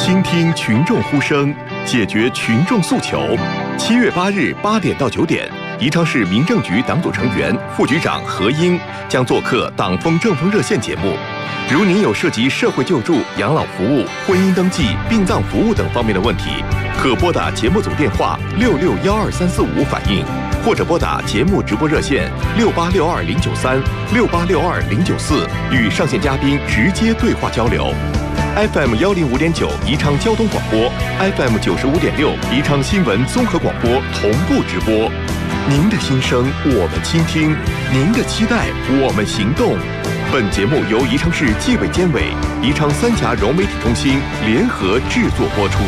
倾听群众呼声，解决群众诉求。7月8日8点到9点，宜昌市民政局党组成员、副局长何英将做客党风政风热线节目。如您有涉及社会救助、养老服务、婚姻登记、殡葬服务等方面的问题，可拨打节目组电话6612-345反映，或者拨打节目直播热线6862-093、6862-094，与上线嘉宾直接对话交流。FM 105.9宜昌交通广播， FM 95.6宜昌新闻综合广播同步直播。您的心声我们倾听，您的期待我们行动。本节目由宜昌市纪委监委、宜昌三峡融媒体中心联合制作播出。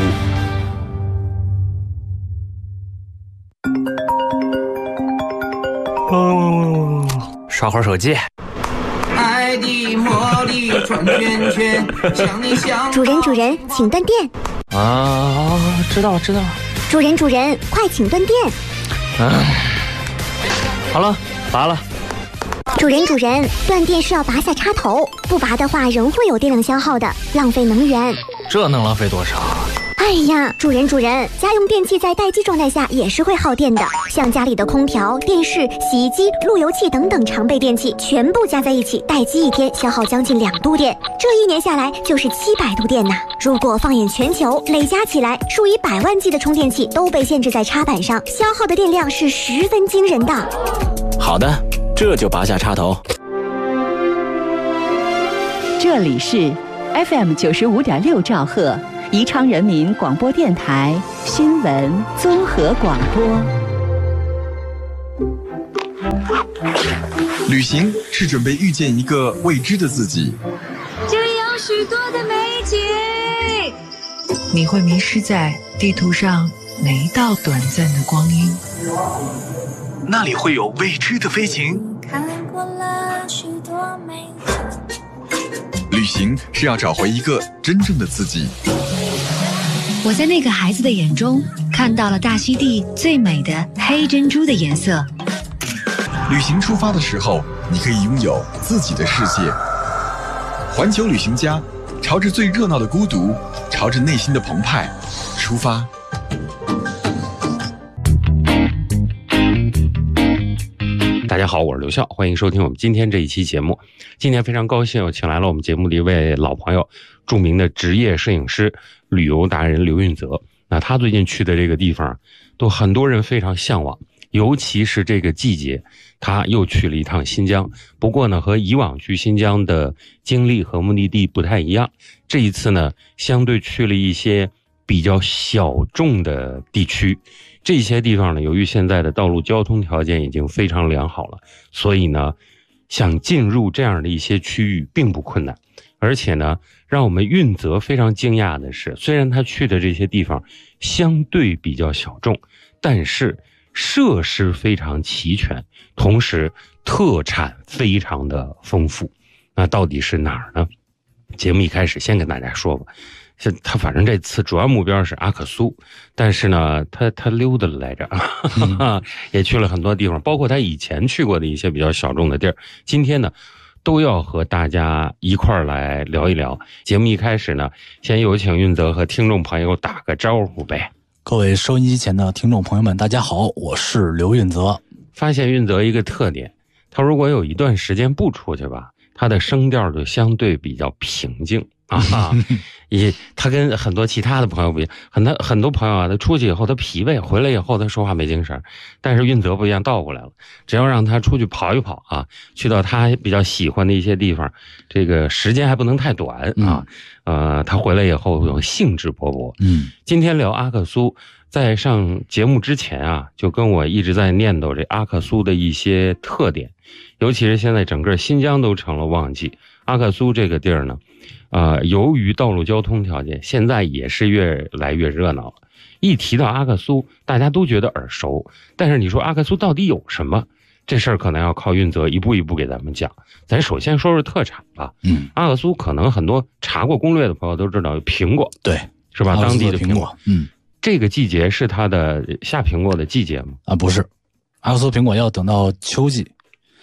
刷会儿手机。 爱的魔力转圈圈，想你想。 主人，请断电。 啊，知道。 主人，快请断电。 好了，拔了。 主人，断电是要拔下插头，不拔的话仍会有电量消耗的，浪费能源。 这能浪费多少？ 哎呀，主人，家用电器在待机状态下也是会耗电的，像家里的空调、电视、洗衣机、路由器等等常备电器，全部加在一起，待机1天消耗将近2度电，这1年下来就是700度电呐。如果放眼全球，累加起来，数以百万计的充电器都被限制在插板上，消耗的电量是十分惊人的。 好的，这就拔下插头。 这里是 FM 95.6兆赫。宜昌人民广播电台新闻综合广播。 旅行是准备遇见一个未知的自己， 这里有许多的美景， 你会迷失在地图上每一道短暂的光阴。 那里会有未知的飞行。 看过了许多美景。 旅行是要找回一个真正的自己。 我在那个孩子的眼中看到了大溪地最美的黑珍珠的颜色。 旅行出发的时候，你可以拥有自己的世界。环球旅行家，朝着最热闹的孤独，朝着内心的澎湃出发。 大家好，我是刘笑，欢迎收听我们今天这一期节目。今天非常高兴，我请来了我们节目的一位老朋友，著名的职业摄影师、旅游达人刘运泽。那他最近去的这个地方，都很多人非常向往，尤其是这个季节，他又去了一趟新疆。不过呢，和以往去新疆的经历和目的地不太一样，这一次呢，相对去了一些比较小众的地区。这些地方呢，由于现在的道路交通条件已经非常良好了，所以呢，想进入这样的一些区域并不困难。而且呢，让我们运泽非常惊讶的是，虽然他去的这些地方相对比较小众，但是设施非常齐全，同时特产非常的丰富。那到底是哪儿呢？节目一开始先跟大家说吧。他反正这次主要目标是阿克苏，但是呢，他溜达了来着，也去了很多地方，包括他以前去过的一些比较小众的地儿。今天呢，都要和大家一块儿来聊一聊。节目一开始呢，先有请运泽和听众朋友打个招呼呗。 各位收音机前的听众朋友们，大家好，我是刘运泽。 发现运泽一个特点，他如果有一段时间不出去吧，他的声调就相对比较平静。他跟很多其他的朋友不一样，很多朋友啊，他出去以后他疲惫，回来以后他说话没精神。但是运泽不一样，倒过来了，只要让他出去跑一跑啊，去到他比较喜欢的一些地方，这个时间还不能太短啊。他回来以后有兴致勃勃。今天聊阿克苏，在上节目之前啊，就跟我一直在念叨这阿克苏的一些特点，尤其是现在整个新疆都成了旺季，阿克苏这个地儿呢。由于道路交通条件，现在也是越来越热闹了。一提到阿克苏，大家都觉得耳熟，但是你说阿克苏到底有什么？这事儿可能要靠运泽一步一步给咱们讲。咱首先说说特产吧。阿克苏可能很多查过攻略的朋友都知道有苹果， 对， 是吧？当地的苹果。这个季节是它的下苹果的季节吗？ 不是，阿克苏苹果要等到秋季。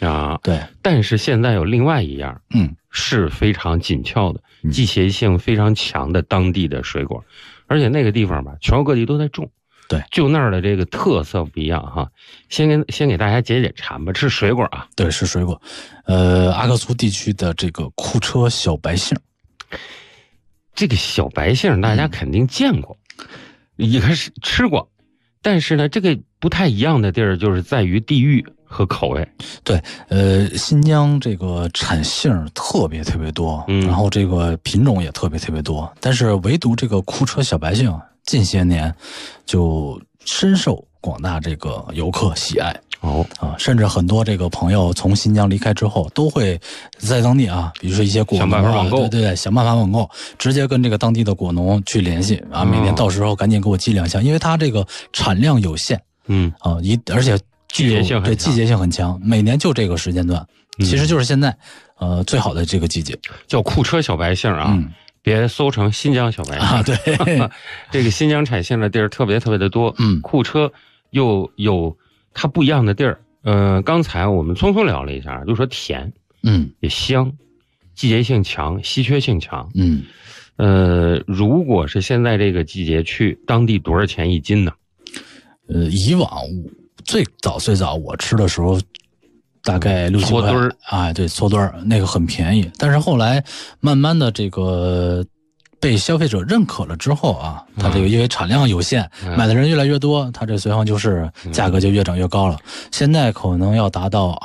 啊。 对， 但是现在有另外一样，是非常紧俏的，季节性非常强的当地的水果，而且那个地方吧，全国各地都在种。 对， 就那儿的这个特色不一样哈。先给大家解解馋吧，是水果啊。 对，是水果。阿克苏地区的这个库车小白杏， 这个小白杏大家肯定见过，也开始吃过，但是呢，这个不太一样的地儿就是在于地域和口味。 对，新疆这个产杏特别特别多，然后这个品种也特别特别多，但是唯独这个库车小白杏近些年就深受广大这个游客喜爱。甚至很多这个朋友从新疆离开之后，都会在当地啊，比如说一些果农想办法网购， 对，想办法网购，直接跟这个当地的果农去联系啊，每年到时候赶紧给我寄2箱，因为它这个产量有限，而且季节性很强，每年就这个时间段，其实就是现在，最好的这个季节， 叫库车小白杏啊。别搜成新疆小白杏啊！对， 这个新疆产杏的地儿特别特别的多，库车又有它不一样的地儿。刚才我们匆匆聊了一下，就说甜，也香，季节性强，稀缺性强，如果是现在这个季节去，当地多少钱一斤呢？ 以往最早我吃的时候，大概6、7块啊，对，搓墩儿那个很便宜，但是后来慢慢的这个被消费者认可了之后啊，它这个因为产量有限，买的人越来越多，它这随行就是价格就越涨越高了。现在可能要达到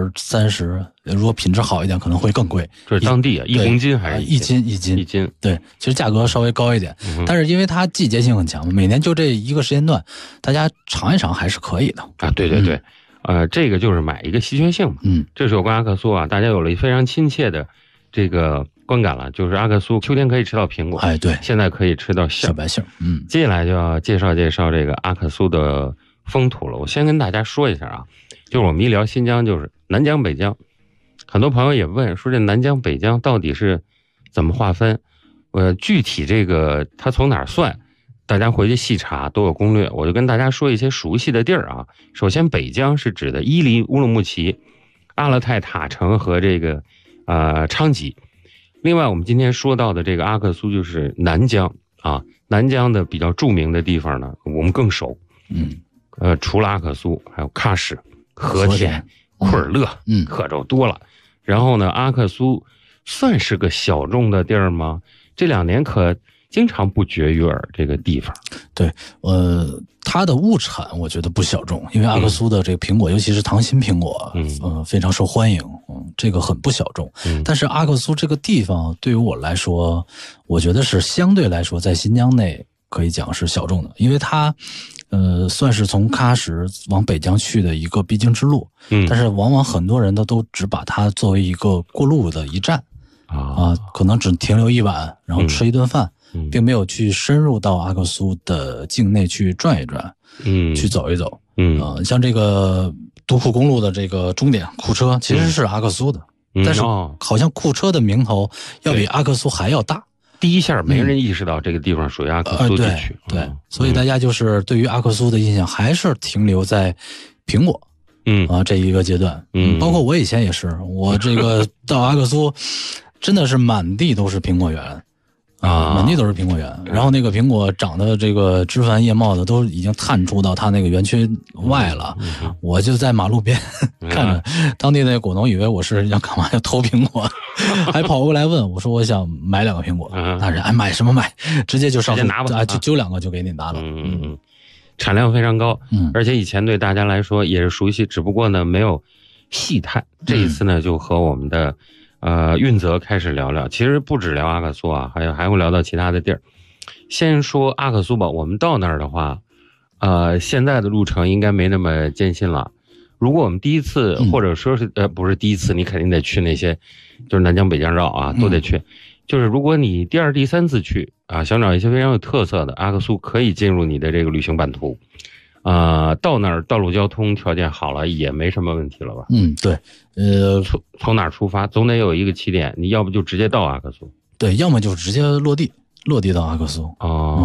20、30，如果品质好一点可能会更贵。 这是当地啊，1公斤还是一斤？对，其实价格稍微高一点，但是因为它季节性很强，每年就这一个时间段，大家尝一尝还是可以的啊。对对对。这个就是买一个稀缺性嘛。这是有关阿克苏啊，大家有了非常亲切的这个观感了，就是阿克苏秋天可以吃到苹果， 对， 现在可以吃到小白杏。 接下来就要介绍这个阿克苏的风土了。我先跟大家说一下啊，就是我们一聊新疆，就是南疆北疆，很多朋友也问说这南疆北疆到底是怎么划分？具体这个它从哪儿算？大家回去细查都有攻略，我就跟大家说一些熟悉的地儿啊。首先，北疆是指的伊犁、乌鲁木齐、阿勒泰、塔城和这个昌吉。另外，我们今天说到的这个阿克苏就是南疆啊，南疆的比较著名的地方呢，我们更熟。除了阿克苏，还有喀什、和田、库尔勒，可就多了。然后呢，阿克苏算是个小众的地儿吗？这2年可经常不绝于耳这个地方。 对，它的物产我觉得不小众，因为阿克苏的这个苹果，尤其是糖心苹果，非常受欢迎，这个很不小众。但是阿克苏这个地方对于我来说，我觉得是相对来说在新疆内可以讲是小众的，因为它算是从喀什往北疆去的一个必经之路，但是往往很多人都只把它作为一个过路的一站可能只停留1晚，然后吃一顿饭，并没有去深入到阿克苏的境内去转一转，去走一走。像这个独库公路的这个终点库车其实是阿克苏的，但是好像库车的名头要比阿克苏还要大。 第一下没人意识到这个地方属于阿克苏地区， 对，所以大家就是对于阿克苏的印象还是停留在苹果。这一个阶段。包括我以前也是，我这个到阿克苏真的是满地都是苹果园满地都是苹果园，然后那个苹果长得这个枝繁叶茂的都已经探出到它那个园区外了。我就在马路边看着，当地那个果农以为我是要干嘛，要偷苹果，还跑过来问我说我想买2个苹果。那人买什么买，直接就上拿吧， 就揪2个就给你拿了。 产量非常高，而且以前对大家来说也是熟悉，只不过呢没有细探。这一次呢就和我们的运泽开始聊聊，其实不止聊阿克苏啊，还会聊到其他的地儿。先说阿克苏吧，我们到那儿的话，现在的路程应该没那么艰辛了。如果我们第一次，或者说是不是第一次，你肯定得去那些，就是南疆北疆绕啊，都得去。就是如果你第2、第3次去啊，想找一些非常有特色的，阿克苏可以进入你的这个旅行版图。到那儿道路交通条件好了也没什么问题了吧？ 对， 从哪儿出发，总得有一个起点，你要不就直接到阿克苏， 对，要么就直接落地到阿克苏。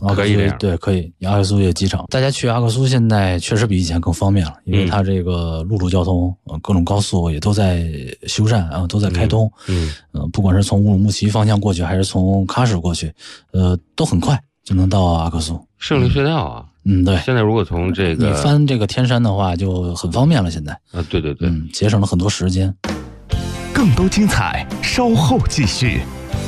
可以这样。 对，可以。阿克苏也机场，大家去阿克苏现在确实比以前更方便了，因为它这个陆路交通，各种高速也都在修缮啊，都在开通。不管是从乌鲁木齐方向过去，还是从喀什过去，都很快就能到阿克苏。 胜利隧道啊。 对。 现在如果从这个你翻这个天山的话，就很方便了。现在对对对， 节省了很多时间。 更多精彩，稍后继续。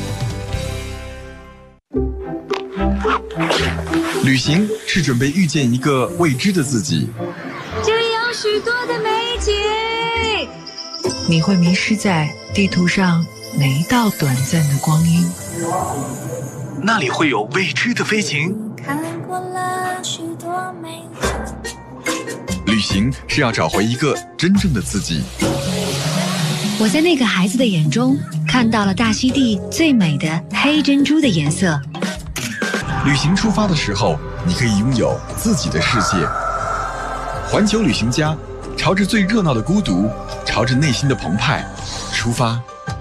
旅行是准备遇见一个未知的自己， 这里有许多的美景， 你会迷失在地图上每一道短暂的光阴。 那里会有未知的飞行。 看过了许多美景， 旅行是要找回一个真正的自己。 我在那个孩子的眼中看到了大溪地最美的黑珍珠的颜色。 旅行出发的时候，你可以拥有自己的世界。环球旅行家，朝着最热闹的孤独，朝着内心的澎湃出发。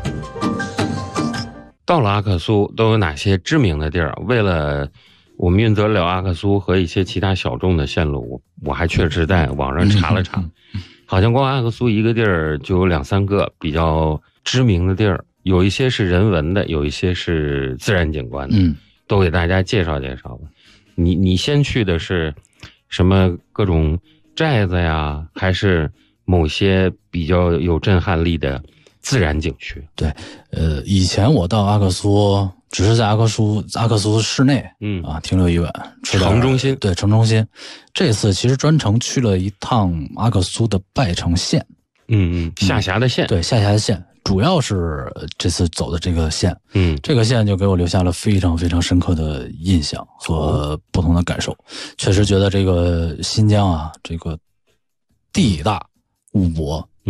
到了阿克苏都有哪些知名的地儿？为了我们运泽聊阿克苏和一些其他小众的线路，我还确实在网上查了查，好像光阿克苏一个地儿就有2-3个比较知名的地儿，有一些是人文的，有一些是自然景观的。都给大家介绍介绍吧。你先去的是什么各种寨子呀，还是某些比较有震撼力的自然景区？ 对，以前我到阿克苏只是在阿克苏市内，停留一晚， 城中心。 对，城中心。这次其实专程去了一趟阿克苏的拜城县， 下辖的县。 对，下辖的县。主要是这次走的这个县，这个县就给我留下了非常非常深刻的印象和不同的感受。确实觉得这个新疆啊，这个地大物博，